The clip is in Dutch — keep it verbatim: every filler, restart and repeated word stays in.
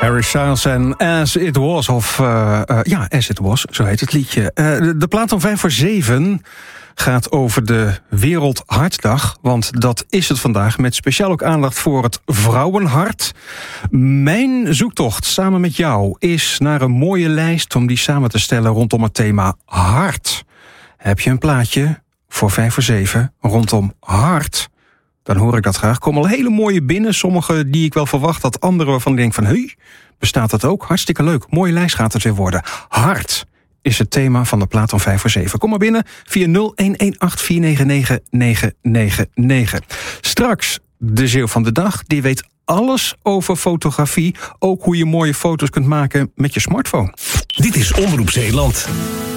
Harry Styles en As It Was, of uh, uh, ja, As It Was, zo heet het liedje. Uh, de, de plaat om vijf voor zeven gaat over de Wereldhartdag, want dat is het vandaag, met speciaal ook aandacht voor het vrouwenhart. Mijn zoektocht samen met jou is naar een mooie lijst om die samen te stellen rondom het thema hart. Heb je een plaatje voor vijf voor zeven rondom hart? Dan hoor ik dat graag. Kom al hele mooie binnen. Sommige die ik wel verwacht had. Andere waarvan ik denk van, hey, bestaat dat ook? Hartstikke leuk. Mooie lijst gaat het weer worden. Hart is het thema van de plaat om vijf voor zeven. Kom maar binnen via nul een een acht vier negen negen negen negen negen. Straks de Zeeuw van de Dag. Die weet alles over fotografie. Ook hoe je mooie foto's kunt maken met je smartphone. Dit is Omroep Zeeland.